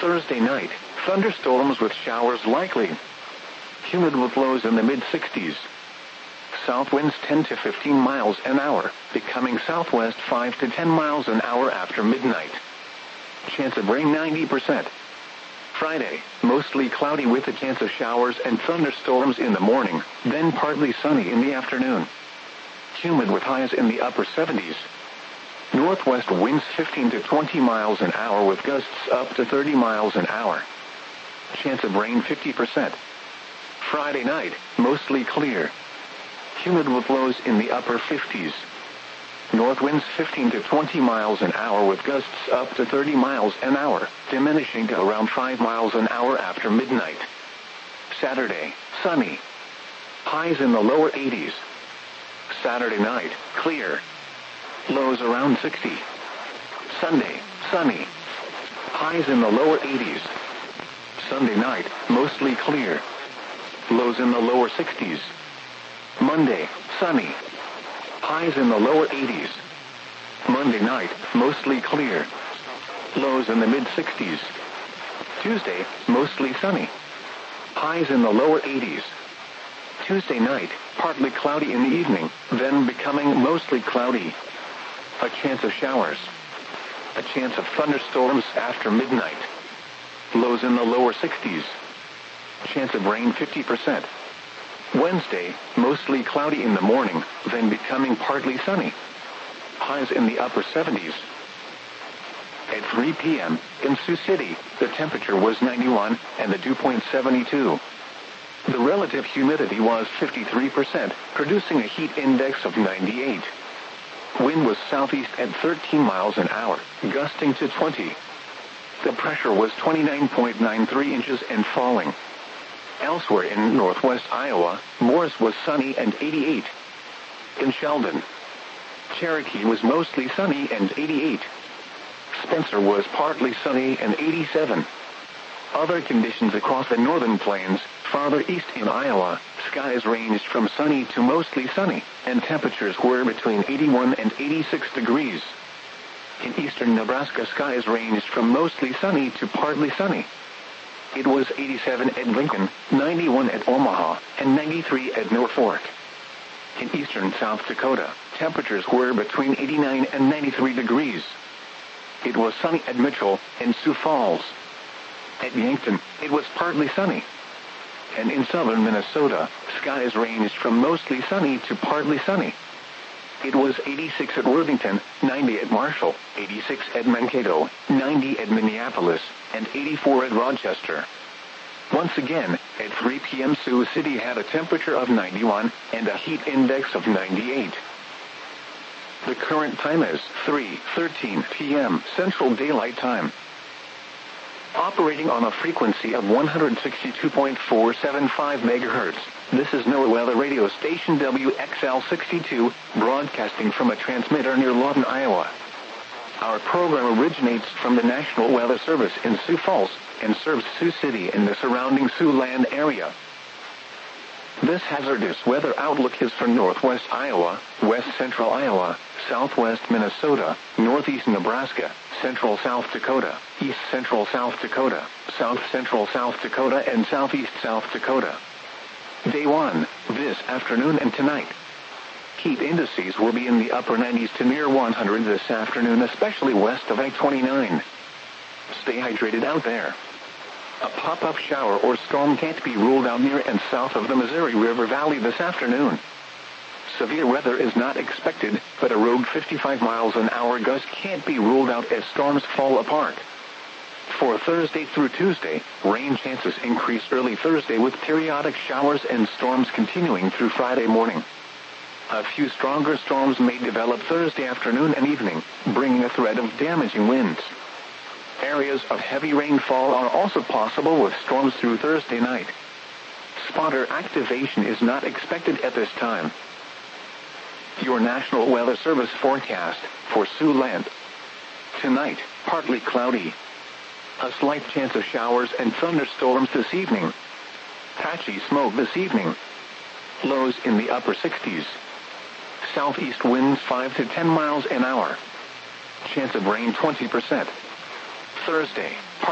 Thursday night, thunderstorms with showers likely. Humid with lows in the mid-60s. South winds 10 to 15 miles an hour, becoming southwest 5 to 10 miles an hour after midnight. Chance of rain 90%. Friday, mostly cloudy with a chance of showers and thunderstorms in the morning, then partly sunny in the afternoon. Humid with highs in the upper 70s. Northwest winds 15 to 20 miles an hour with gusts up to 30 miles an hour. Chance of rain 50%. Friday night, mostly clear. Humid with lows in the upper 50s. North winds 15 to 20 miles an hour with gusts up to 30 miles an hour, diminishing to around 5 miles an hour after midnight. Saturday, sunny. Highs in the lower 80s. Saturday night, clear. Lows around 60. Sunday, sunny. Highs in the lower 80s. Sunday night, mostly clear. Lows in the lower 60s. Monday, sunny. Highs in the lower 80s. Monday night, mostly clear. Lows in the mid-60s. Tuesday, mostly sunny. Highs in the lower 80s. Tuesday night, partly cloudy in the evening, then becoming mostly cloudy. A chance of showers. A chance of thunderstorms after midnight. Lows in the lower 60s. Chance of rain 50%. Wednesday, mostly cloudy in the morning, then becoming partly sunny. Highs in the upper 70s. At 3 p.m., in Sioux City, the temperature was 91 and the dew point 72. The relative humidity was 53%, producing a heat index of 98. Wind was southeast at 13 miles an hour, gusting to 20. The pressure was 29.93 inches and falling. Elsewhere in northwest Iowa, Morris was sunny and 88. In Sheldon, Cherokee was mostly sunny and 88. Spencer was partly sunny and 87. Other conditions across the northern plains, farther east in Iowa, skies ranged from sunny to mostly sunny, and temperatures were between 81 and 86 degrees. In eastern Nebraska, skies ranged from mostly sunny to partly sunny. It was 87 at Lincoln, 91 at Omaha, and 93 at Norfolk. In eastern South Dakota, temperatures were between 89 and 93 degrees. It was sunny at Mitchell and Sioux Falls. At Yankton, it was partly sunny. And in southern Minnesota, skies ranged from mostly sunny to partly sunny. It was 86 at Worthington, 90 at Marshall, 86 at Mankato, 90 at Minneapolis, and 84 at Rochester. Once again, at 3 p.m. Sioux City had a temperature of 91 and a heat index of 98. The current time is 3:13 p.m. Central Daylight Time. Operating on a frequency of 162.475 megahertz, this is NOAA Weather Radio Station WXL62, broadcasting from a transmitter near Lawton, Iowa. Our program originates from the National Weather Service in Sioux Falls and serves Sioux City and the surrounding Siouxland area. This hazardous weather outlook is for northwest Iowa, west central Iowa, southwest Minnesota, northeast Nebraska, central South Dakota, east central South Dakota, south central South Dakota, and southeast South Dakota. Day 1, this afternoon and tonight. Heat indices will be in the upper 90s to near 100 this afternoon, especially west of I-29. Stay hydrated out there. A pop-up shower or storm can't be ruled out near and south of the Missouri River Valley this afternoon. Severe weather is not expected, but a rogue 55 miles an hour gust can't be ruled out as storms fall apart. For Thursday through Tuesday, rain chances increase early Thursday with periodic showers and storms continuing through Friday morning. A few stronger storms may develop Thursday afternoon and evening, bringing a threat of damaging winds. Areas of heavy rainfall are also possible with storms through Thursday night. Spotter activation is not expected at this time. Your National Weather Service forecast for Siouxland. Tonight, partly cloudy. A slight chance of showers and thunderstorms this evening. Patchy smoke this evening. Lows in the upper 60s. Southeast winds 5 to 10 miles an hour. Chance of rain 20%. Thursday,